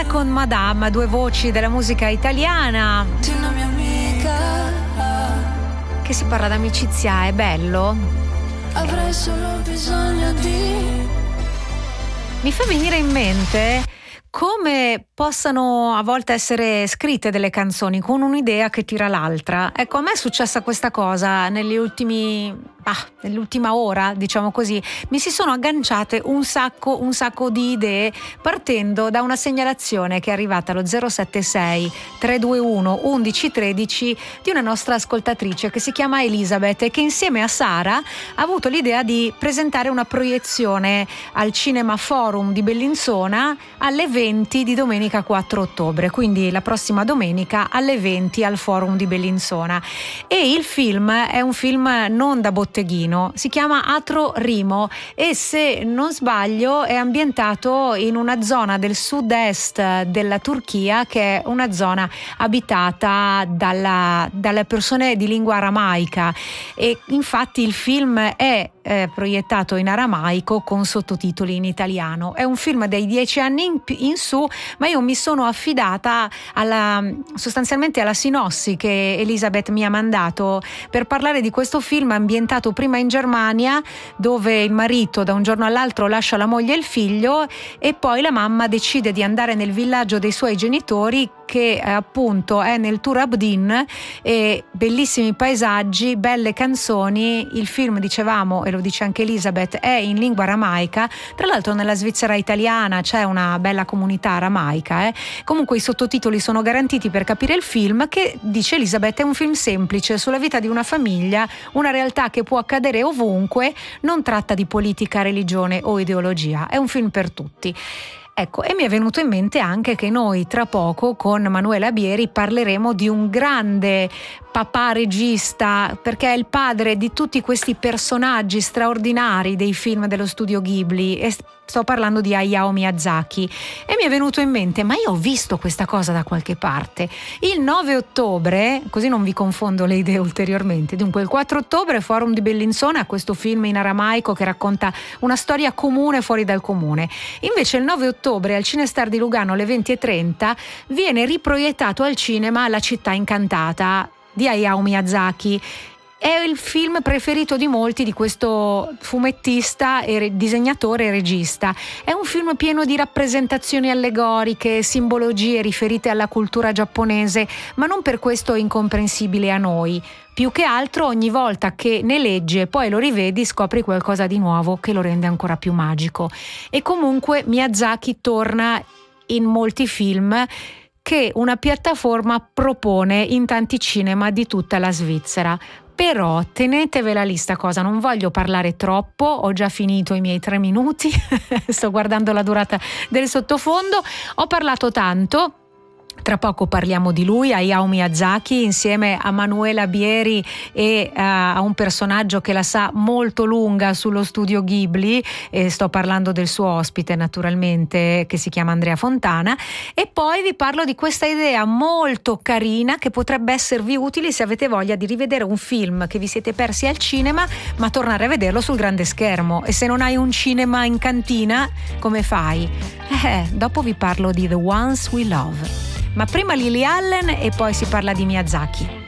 con Madame, due voci della musica italiana. Una mia amica, che si parla d'amicizia, è bello. avrei solo bisogno di... Mi fa venire in mente come possano a volte essere scritte delle canzoni con un'idea che tira l'altra. Ecco, a me è successa questa cosa nell'ultima ora, diciamo così. Mi si sono agganciate un sacco di idee partendo da una segnalazione che è arrivata allo 076 321 1113 di una nostra ascoltatrice che si chiama Elisabeth e che insieme a Sara ha avuto l'idea di presentare una proiezione al Cinema Forum di Bellinzona alle 20 di domenica 4 ottobre, quindi la prossima domenica alle 20 al Forum di Bellinzona. E il film è un film non da botteghino, si chiama Atro Rimo e, se non sbaglio, è ambientato in una zona del sud-est della Turchia che è una zona abitata dalle persone di lingua aramaica, e infatti il film è proiettato in aramaico con sottotitoli in italiano. È un film dei 10 anni in su, ma io mi sono affidata sostanzialmente alla sinossi che Elisabeth mi ha mandato per parlare di questo film ambientato prima in Germania, dove il marito da un giorno all'altro lascia la moglie e il figlio e poi la mamma decide di andare nel villaggio dei suoi genitori, che appunto è nel Turabdin, e bellissimi paesaggi, belle canzoni. Il film, dicevamo, e lo dice anche Elisabeth, è in lingua aramaica. Tra l'altro nella Svizzera italiana c'è una bella comunità aramaica. Comunque i sottotitoli sono garantiti per capire il film, che, dice Elisabeth, è un film semplice sulla vita di una famiglia, una realtà che può accadere ovunque, non tratta di politica, religione o ideologia, è un film per tutti. Ecco, e mi è venuto in mente anche che noi tra poco con Manuela Bieri parleremo di un grande papà regista, perché è il padre di tutti questi personaggi straordinari dei film dello studio Ghibli, e sto parlando di Hayao Miyazaki. E mi è venuto in mente, ma io ho visto questa cosa da qualche parte. Il 9 ottobre, così non vi confondo le idee ulteriormente, dunque il 4 ottobre Forum di Bellinzona, questo film in aramaico che racconta una storia comune fuori dal comune. Invece il 9 ottobre al Cinestar di Lugano alle 20:30 viene riproiettato al cinema La città incantata di Hayao Miyazaki. È il film preferito di molti di questo fumettista, disegnatore e regista. È un film pieno di rappresentazioni allegoriche, simbologie riferite alla cultura giapponese, ma non per questo incomprensibile a noi. Più che altro, ogni volta che ne leggi e poi lo rivedi, scopri qualcosa di nuovo che lo rende ancora più magico. E comunque Miyazaki torna in molti film che una piattaforma propone in tanti cinema di tutta la Svizzera. Però tenetevela lì sta cosa, non voglio parlare troppo, ho già finito i miei 3 minuti, sto guardando la durata del sottofondo, ho parlato tanto. Tra poco parliamo di lui, Hayao Miyazaki, insieme a Manuela Bieri e a un personaggio che la sa molto lunga sullo studio Ghibli, e sto parlando del suo ospite naturalmente, che si chiama Andrea Fontana. E poi vi parlo di questa idea molto carina che potrebbe esservi utile se avete voglia di rivedere un film che vi siete persi al cinema, ma tornare a vederlo sul grande schermo. E se non hai un cinema in cantina, come fai? Dopo vi parlo di The Ones We Love. Ma prima Lily Allen e poi si parla di Miyazaki.